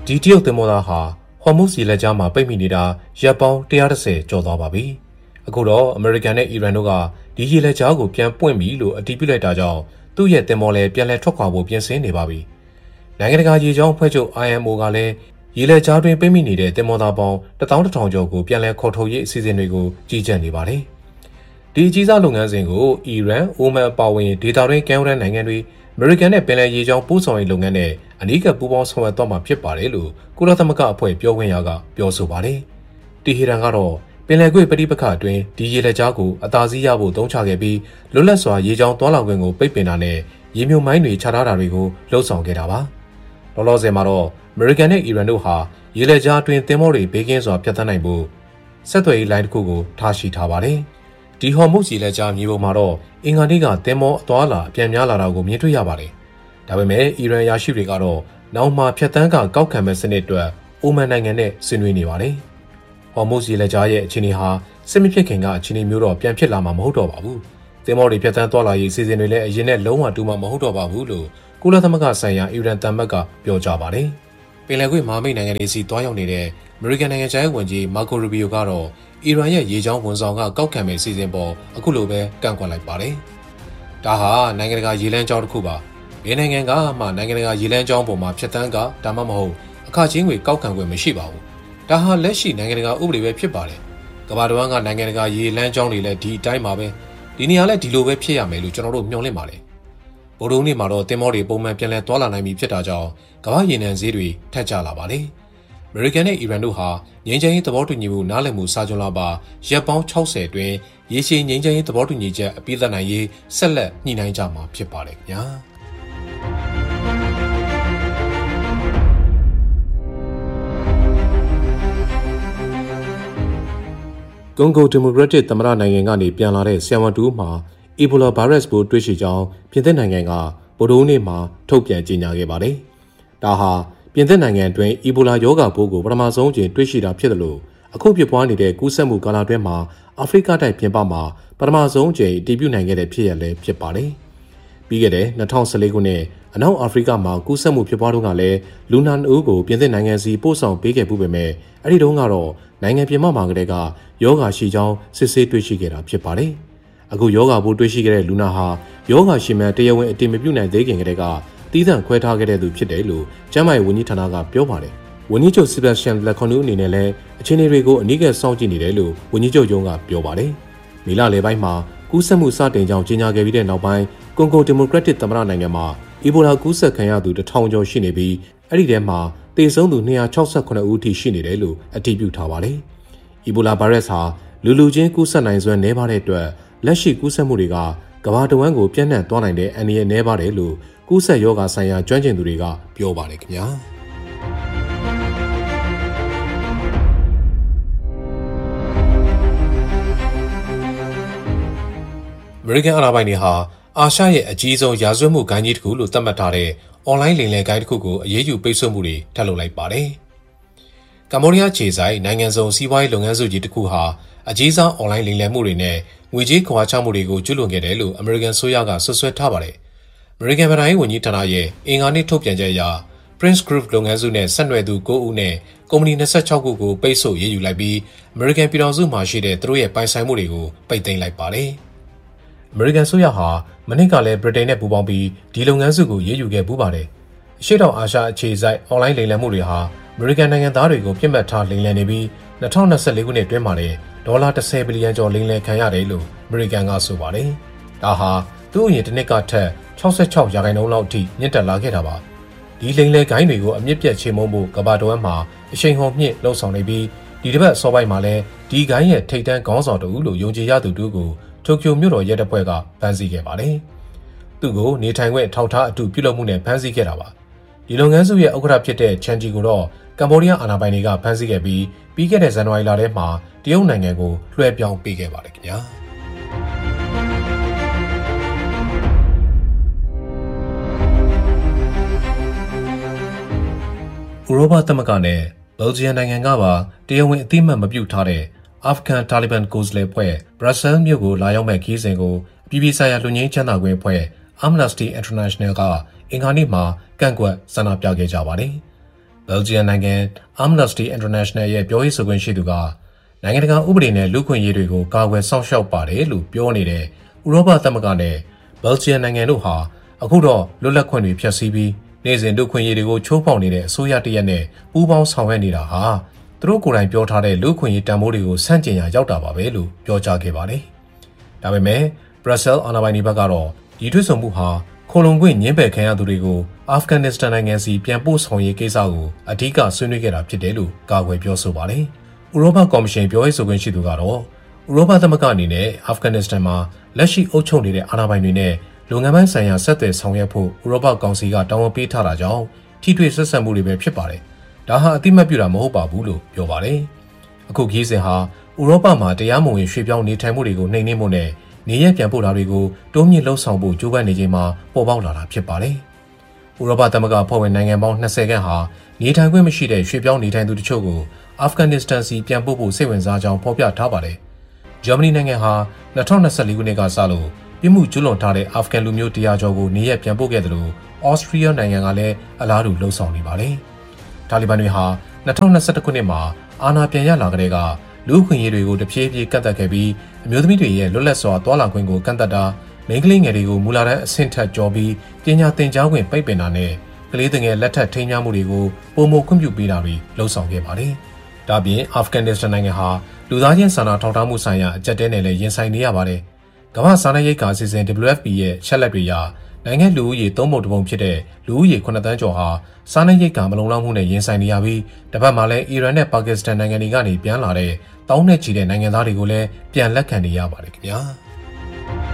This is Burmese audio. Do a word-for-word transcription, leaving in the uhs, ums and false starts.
ဒီတရုတ်သင်္ဘောသားဟာဟော်မုဇ်ရေလက်ကြားမှာပိတ်မိနေတာရပ်ပေါင်းone hundred tenကျော်သွားပါပြီ။အခုတော့အမေရိကန်နဲ့အီရန်တို့ကဒီရေလက်ကြားကိုပြန်ပွင့်ပြီလို့အတည်ပြုလိုက်တာကြောင့်သူ့ရဲ့သင်္ဘောလည်းပြန်လည်ထွက်ခွာဖို့ပြင်ဆင်နေပါပြီ။နိုင်ငံတကာရေကြောင်းအဖွဲ့ချုပ် I M O ကလည်းရေလက်ကြားတွင်ပိတ်မိနေတဲ့သင်္ဘောသားပေါင်းone thousand one hundredကျော်ကိုပြန်လည်ခေါ်ထုတ်ရေးအစီအစဉ်တွေကိုကြီးကြပ်နေပါတယ်။ဒီအကြီးစားလုပ်ငန်းစဉ်ကိုအီရန်၊အိုမန်အပါအဝင်ဒေသတွင်းကမ်းရိုးတန်းနိုင်ငံတွေအမေရိကန်နဲ့ပင်လယ်ရေကြောင်းပို့ဆောင်ရေးလုပ်ငန်းနဲ့အနီးကပ်ပူးပေါင်းဆောင်ရွက်သွားမှာဖြစ်ပါတယ်လို့ကုလသမဂ္ဂအဖွဲ့ပြောခွင့်ရကပြောဆိုပါတယ်။တီဟီရန်ကတော့ပင်လယ်ကွေ့ပဋိပက္ခအတွင်းဒီရေလက်ကြားကိုအသာစီးရဖို့သုံးချခဲ့ပြီးလွတ်လပ်စွာရေကြောင်းသွားလာခွင့်ကိုပိတ်ပင်တာနဲ့ရေမြုပ်မိုင်းတွေချထားတာတွေကိုလှုံ့ဆော်ခဲ့တာပါ။လောလောဆယ်မှာတော့အမေရိကန်နဲ့အီရန်တို့ဟာရေလက်ကြားအတွင်းသင်္ဘောတွေဘေးကင်းစွာဖြတ်သန်းနိုင်ဖို့ဆက်သွယ်ရေးလိုင်းတစ်ခုကိုထားရှိထားပါတယ်။ဒီဟော်မုဇ်ရေလက်ကြားမြေပုံမှာတော့အင်္ဂါနေ့ကသင်္ဘောအသွားလာအပြန်များလာတာကိုမြင်တွေ့ရပါတယ်။ဒါပေမဲ့အီရန်ရရှိတွေကတော့နောက်မှဖြတ်တန်းကကောက်ခံမဲ့စနစ်အတွက်အိုမန်နိုင်ငံနဲ့ဆွေးနွေးနေပါတယ်။ဟော်မုဇ်ရေလက်ကြားရဲ့အခြေအနေဟာစစ်မဖြစ်ခင်ကအခြေအနေမျိုးတော့ပြန်ဖြစ်လာမှာမဟုတ်တော့ပါဘူး။သင်္ဘောတွေဖြတ်တန်းသွားလာရေးစီစဉ်တွေလည်းအရင်နဲ့လုံးဝတူမှာမဟုတ်တော့ပါဘူးလို့ကုလသမဂ္ဂဆိုင်ရာအီရန်တမန်ကပြောကြားပါတယ်။ပင်လယ်ကွေ့မဟာမိတ်နိုင်ငံတွေစီတွားရောက်နေတဲ့အမေရိကန်နိုင်ငံခြားရေးဝန်ကြီးမာကိုရူဘီယိုကတော့အီရန်ရဲ့ရေကြောင်းဝန်ဆောင်ကကောက်ခံမဲ့စီစဉ်ပေါ်အခုလိုပဲကန့်ကွက်လိုက်ပါတယ်။ဒါဟာနိုင်ငံတကာရေလမ်းကြောင်းတစ်ခုပါ။ဘယ်နိုင်ငံကမှနိုင်ငံတကာရေလမ်းကြောင်းပေါ်မှာဖြတ်တန်းကဒါမှမဟုတ်အခချင်းငွေကောက်ခံခွင့်မရှိပါဘူး။ဒါဟာလက်ရှိနိုင်ငံတကာဥပဒေပဲဖြစ်ပါတယ်။ကမ္ဘာတစ်ဝန်းကနိုင်ငံတကာရေလမ်းကြောင်းတွေလည်းဒီအတိုင်းပါပဲ။ဒီနေရာလည်းဒီလိုပဲဖြစ်ရမယ်လို့ကျွန်တော်တို့မျှော်လင့်ပါတယ်။ဗိုလ်တော်နေ့မှာတော့တင်မောတွေပုံမှန်ပြန်လည်သွားလာနိုင်ပြီဖြစ်တာကြောင့်ကမ္ဘာရေနံဈေးတွေထက်ကျလာပါတယ်။အမေရိကန်နဲ့အီရန်တို့ဟာငြိမ်းချမ်းရေးသဘောတူညီမှုနားလည်မှုစာချုပ်လာပါရပ်ပေါင်းsixtyအတွင်းရေရှည်ငြိမ်းချမ်းရေးသဘောတူညီချက်အပြည့်အစုံနိုင်ရေးဆက်လက်ညှိနှိုင်းကြမှာဖြစ်ပါတယ်ခင်ဗျာကွန်ဂိုဒီမိုကရက်တစ်သမ္မတနိုင်ငံကနေပြန်လာတဲ့ဆရာဝန်တူမှာအီဘိုလာဗိုင်းရပ်စ်ပိုးတွေ့ရှိကြောင်းပြင်သစ်နိုင်ငံကဗုဒ္ဓဟူးနေ့မှာထုတ်ပြန်ကြေညာခဲ့ပါတယ်။ဒါဟာပြင်သစ်နိုင်ငံအတွင်းအီဘိုလာရောဂါပိုးကိုပထမဆုံးအကြိမ်တွေ့ရှိတာဖြစ်တယ်လို့အခုဖြစ်ပွားနေတဲ့ကူးစက်မှုကာလအတွင်းမှာအာဖရိကတိုက်ပြင်ပမှာပထမဆုံးအကြိမ်တည်ပြုနိုင်ခဲ့တဲ့ဖြစ်ရလည်းဖြစ်ပါတယ်။ပြီးခဲ့တဲ့two thousand fourteenခုနှစ်အနောက်အာဖရိကမှာကူးစက်မှုဖြစ်ပွားတော့ကလည်းလူနာနှစ်ဦးကိုပြင်သစ်နိုင်ငံစီပို့ဆောင်ပေးခဲ့မှုပဲမဲ့အဲ့ဒီတုန်းကတော့နိုင်ငံပြင်ပမှာကတည်းကရောဂါရှိကြောင်းစစ်ဆေးတွေ့ရှိခဲ့တာဖြစ်ပါတယ်။အခုရောဂါပိုးတွေ့ရှိခဲ့တဲ့လူနာဟာရောဂါရှိမှန်တရားဝင်အတည်မပြုနိုင်သေးခင်ကတည်းကတီးသန့်ခွဲထားခဲ့တဲ့သူဖြစ်တယ်လို့ကျန်းမာရေးဝန်ကြီးဌာနကပြောပါတယ်။ဝန်ကြီးချုပ်ဆီဘက်ရှန်လက်ခွန်နူအနေနဲ့လည်းအခြေအနေတွေကိုအနီးကပ်စောင့်ကြည့်နေတယ်လို့ဝန်ကြီးချုပ်ရုံးကပြောပါတယ်။မေလလယ်ပိုင်းမှာကူးစက်မှုစတင်ကြောင်းကြေညာခဲ့ပြီးတဲ့နောက်ပိုင်းကွန်ဂိုဒီမိုကရက်တစ်သမ္မတနိုင်ငံမှာအီဘိုလာကူးစက်ခံရသူone thousandကျော်ရှိနေပြီးအဲ့ဒီထဲမှာသေဆုံးသူtwo hundred sixty-sevenဦးထိရှိနေတယ်လို့အတည်ပြုထားပါတယ်။အီဘိုလာဗိုင်းရပ်စ်ဟာလူလူချင်းကူးစက်နိုင်စွမ်းနည်းပါတဲ့အတွက်လက်ရှိကူးစက်မှုတွေကကမ္ဘာတစ်ဝန်းကိုပြန့်နှံ့သွားနိုင်တဲ့အန္တရာယ်နည်းပါတယ်လို့ကူးစက်ရောဂါဆိုင်ရာကျွမ်းကျင်သူတွေကပြောပါတယ်ခင်ဗျာအမေရိကန်အာဏာပိုင်တွေဟာအာရှရဲ့အကြီးဆုံးရာဇဝတ်မှုဂိုဏ်းကြီးတစ်ခုလို့သတ်မှတ်ထားတဲ့အွန်လိုင်းလိမ်လည်ဂိုဏ်းတစ်ခုကိုအရေးယူပိတ်ဆို့မှုတွေထပ်လုပ်လိုက်ပါတယ်ကမ္ဘောဒီးယားခြေဆိုင်နိုင်ငံစုံစီးပွားရေးလုပ်ငန်းစုကြီးတစ်ခုဟာအကြီးစားအွန်လိုင်းလိမ်လည်မှုတွေနဲ့ငွေကြေးခွာချမှုတွေကိုကျူးလွန်ခဲ့တယ်လို့အမေရိကန်ဆိုရကဆွဆွဲထားပါတယ်အမေရိကန်ဗဏ္ဍာရေးဝန်ကြီးဌာနရဲ့အင်္ဂါနေ့ထုတ်ပြန်ချက်အရ Prince Group လုပ်ငန်းစုနဲ့ဆက်နွယ်သူnineဦးနဲ့ကုမ္ပဏီtwenty-sixခုကိုပိတ်ဆို့ရေးယူလိုက်ပြီးအမေရိကန်ပြည်ထောင်စုမှာရှိတဲ့သူတို့ရဲ့ပိုင်ဆိုင်မှုတွေကိုပိတ်သိမ်းလိုက်ပါတယ်။အမေရိကန်ဆိုရဟာမနေ့ကလည်းဗြိတိန်နဲ့ပူးပေါင်းပြီးဒီလုပ်ငန်းစုကိုရေးယူခဲ့ပူးပါတယ်။အရှေ့တောင်အာရှအခြေစိုက်အွန်လိုင်းလိမ်လည်မှုတွေဟာအမေရိကန်နိုင်ငံသားတွေကိုပြစ်မှတ်ထားလိမ်လည်နေပြီးtwenty twenty-fourခုနှစ်အတွင်းမှာလည်းဒေါ်လာtenဘီလီယံကျော်လိမ်လည်ခံရတယ်လို့အမေရိကန်ကဆိုပါတယ်။ဒါဟာသူ့အရင်တစ်နှစ်ကထက်sixty-sixရာခိုင်နှုန်းလောက်အထိမြင့်တက်လာခဲ့တာပါဒီလိမ်လည်ဂိုဏ်းတွေကိုအမြင့်ပြတ်ချေမှုန်းဖို့ကမ္ဘာတဝန်းမှာအရှိန်ဟုန်မြင့်လှုံ့ဆော်နေပြီးဒီတစ်ပတ်စောပိုင်းမှာလည်းဒီဂိုဏ်းရဲ့ထိပ်တန်းခေါင်းဆောင်တဦးလို့ယုံကြည်ရသူတို့ကိုတိုကျိုမြို့တော်ရဲတပ်ဖွဲ့ကဖမ်းဆီးခဲ့ပါတယ်သူ့ကိုနေထိုင်ခွင့်ထောက်ထားအတူပြုလုပ်မှုနဲ့ဖမ်းဆီးခဲ့တာပါဒီလုပ်ငန်းစုရဲ့ဥက္ကဋ္ဌဖြစ်တဲ့ချန်ဂျီကိုတော့ကမ္ဘောဒီးယားအာဏာပိုင်တွေကဖမ်းဆီးခဲ့ပြီးပြီးခဲ့တဲ့ဇန်နဝါရီလထဲမှာတရုတ်နိုင်ငံကိုလွှဲပြောင်းပေးခဲ့ပါတယ်ခင်ဗျာဥရောပသမဂ္ဂနဲ့ဘယ်လ်ဂျီယံနိုင်ငံကပါတရားဝင်အသိအမှတ်မပြုထားတဲ့အာဖဂန်တာလီဘန်ကိုယ်စားလှယ်ဖွဲ့ဘရပ်ဆဲလ်မြို့ကိုလာရောက်မဲ့ခီးစဉ်ကိုအပြည်ပြည်ဆိုင်ရာလူငင်းချမ်းသာခွင့်အဖွဲ့ Amnesty International ကအင်္ဂါနေ့မှာကန့်ကွက်ဆန္ဒပြခဲ့ကြပါတယ်။ Belgian နိုင်ငံ Amnesty International ရဲ့ပြောရေးဆိုခွင့်ရှိသူကနိုင်ငံတကာဥပဒေနဲ့လူ့ခွင့်ရေးတွေကိုကာကွယ်စောင့်ရှောက်ပါတယ်လို့ပြောနေတဲ့ဥရောပသမဂ္ဂနဲ့ Belgian နိုင်ငံတို့ဟာအခုတော့လွတ်လပ်ခွင့်တွေဖျက်ဆီးပြီးနေ့စဉ်လူ့ခွင့်ရေးတွေကိုချိုးဖောက်နေတဲ့အစိုးရတရက်နဲ့ပူးပေါင်းဆောင်ရွက်နေတာဟာသူတို့ကိုယ်တိုင်ပြောထားတဲ့လူ့ခွင့်ရေးတန်ဖိုးတွေကိုဆန့်ကျင်ရာရောက်တာပါပဲလို့ပြောကြားခဲ့ပါတယ်။ဒါပေမဲ့ Brussels အာဏာပိုင်တွေဘက်ကတော့ဒီထွေးဆုံမှုဟာခိုလုံခွင့်ညှင်းပယ်ခံရသူတွေကိုအာဖဂန်နစ္စတန်နိုင်ငံစီပြန်ပို့ဆောင်ရေးကိစ္စကိုအဓိကဆွေးနွေးခဲ့တာဖြစ်တယ်လို့ကာကွယ်ပြောဆိုပါတယ်။ဥရောပကော်မရှင်ပြောရေးဆိုခွင့်ရှိသူကတော့ဥရောပသမဂ္ဂအနေနဲ့အာဖဂန်နစ္စတန်မှာလက်ရှိအုပ်ချုပ်နေတဲ့အာဏာပိုင်တွေနဲ့လုပ်ငန်းပိုင်းဆိုင်ရာဆက်သွယ်ဆောင်ရွက်ဖို့ဥရောပကောင်စီကတောင်းဝန်ပေးထားတာကြောင့်ထိတွေ့ဆက်ဆံမှုတွေပဲဖြစ်ပါတယ်။ဒါဟာအတိမတ်ပြတာမဟုတ်ပါဘူးလို့ပြောပါတယ်။အခုခီးစဉ်ဟာဥရောပမှာတရားမဝင်ရွှေ့ပြောင်းနေထိုင်မှုတွေကိုနှိမ်နင်းဖို့နဲ့နေရပြန်ပို့တာတွေကိုတိုးမြင့်လှုံ့ဆော်ဖို့ကြိုးပမ်းနေချိန်မှာပေါ်ပေါက်လာတာဖြစ်ပါတယ်။ဥရောပသမဂ္ဂဖွဲ့ဝင်နိုင်ငံပေါင်း၂၀ခန့်ဟာနေထိုင်ခွင့်မရှိတဲ့ရွှေ့ပြောင်းနေထိုင်သူတချို့ကိုအာဖဂန်နစ္စတန်စီပြန်ပို့ဖို့စိတ်ဝင်စားကြောင်းဖော်ပြထားပါတယ်။ဂျာမနီနိုင်ငံဟာ၂၀၂၄ခုနှစ်ကစလို့ပြစ်မှုကျူးလွန်ထားတဲ့အာဖဂန်လူမျိုးတရားကျော်ကိုနေရပြန်ပို့ခဲ့တယ်လို့ဩစတြီးယားနိုင်ငံကလည်းအလားတူလှုံ့ဆော်နေပါတယ်။တာလီဘန်တွေဟာ၂၀၂၁ခုနှစ်မှာအာဏာပြန်ရလာတဲ့ကလူ့အခွင့်အရေးတွေကိုတဖြည်းဖြည်းကန့်သတ်ခဲ့ပြီးအမျိုးသမီးတွေရဲ့လွတ်လပ်စွာသွားလာခွင့်ကိုကန့်သတ်တာမိန်းကလေးငယ်တွေကိုမူလာတန်းအဆင့်ထက်ကျော်ပြီးပညာသင်ကြားခွင့်ပိတ်ပင်တာနဲ့ကလေးငယ်လက်ထပ်ထိန်းချုပ်မှုတွေကိုပုံမခွင့်ပြုပေးတာတွေလှုံ့ဆော်ခဲ့ပါတယ်။ဒါပြင်အာဖဂန်နစ္စတန်နိုင်ငံဟာလူသားချင်းစာနာထောက်ထားမှုဆိုင်ရာအကြက်တဲနဲ့လည်းရင်ဆိုင်နေရပါတယ်။ကမ္ဘာစားနပ်ရိက္ခာအစီအစဉ် W F P ရဲ့ချက်လက်တွေအရနိုင်ငံလူဦးရေသုံးပုံတစ်ပုံဖြစ်တဲ့လူဦးရေခုနှစ်သန်းကျော်ဟာစားနပ်ရိက္ခာမလုံလောက်မှုနဲ့ရင်ဆိုင်နေရပြီးတစ်ပတ်မှာလည်းအီရန်နဲ့ပါကစ္စတန်နိုင်ငံတွေကနေပြန်လာတဲ့တောင်းနဲ့ချီတဲ့နိုင်ငံသားတွေကိုလည်းပြန်လက်ခံနေရပါတယ်ခင်ဗျာ။